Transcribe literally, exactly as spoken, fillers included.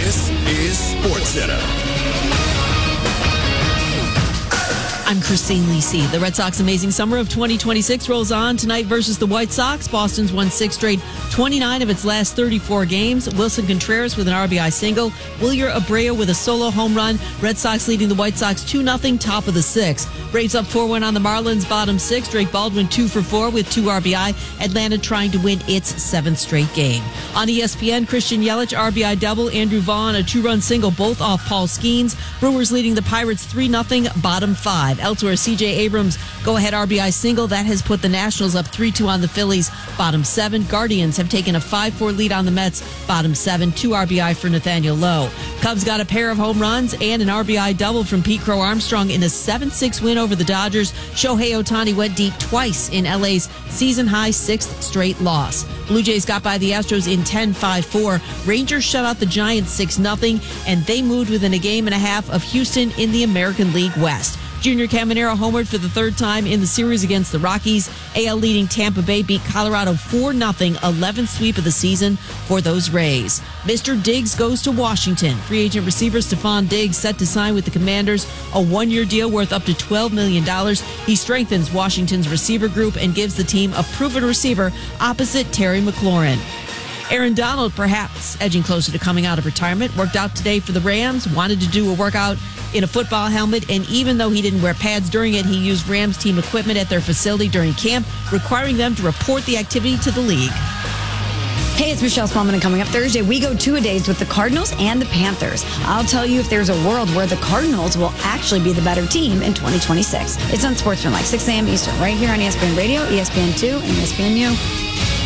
This is SportsCenter. I'm Christine Lisi. The Red Sox amazing summer of twenty twenty-six rolls on tonight versus the White Sox. Boston's won six straight, twenty-nine of its last thirty-four games. Wilson Contreras with an R B I single. Wilyer Abreu with a solo home run. Red Sox leading the White Sox two nothing, top of the sixth. Braves up four one on the Marlins, bottom six. Drake Baldwin two for four with two R B I. Atlanta trying to win its seventh straight game. On E S P N, Christian Yelich, R B I double. Andrew Vaughn, a two-run single, both off Paul Skeens. Brewers leading the Pirates three nothing, bottom five. Elsewhere, C J Abrams go-ahead R B I single. That has put the Nationals up three two on the Phillies, bottom seven. Guardians have taken a five four lead on the Mets, bottom seven. Two R B I for Nathaniel Lowe. Cubs got a pair of home runs and an R B I double from Pete Crow Armstrong in a seven six win over the Dodgers. Shohei Ohtani went deep twice in L A's season-high sixth straight loss. Blue Jays got by the Astros in ten five four. Rangers shut out the Giants six nothing, and they moved within a game and a half of Houston in the American League West. Junior Caminero homered for the third time in the series against the Rockies. A L leading Tampa Bay beat Colorado four nothing, eleventh sweep of the season for those Rays. Mister Diggs goes to Washington. Free agent receiver Stephon Diggs set to sign with the Commanders, a one-year deal worth up to twelve million dollars. He strengthens Washington's receiver group and gives the team a proven receiver opposite Terry McLaurin. Aaron Donald, perhaps edging closer to coming out of retirement, worked out today for the Rams, wanted to do a workout in a football helmet, and even though he didn't wear pads during it, he used Rams team equipment at their facility during camp, requiring them to report the activity to the league. Hey, it's Michelle Spellman, and coming up Thursday, we go two-a-days with the Cardinals and the Panthers. I'll tell you if there's a world where the Cardinals will actually be the better team in twenty twenty-six. It's on Sportsman, like six a.m. Eastern, right here on E S P N Radio, E S P N two, and E S P N U.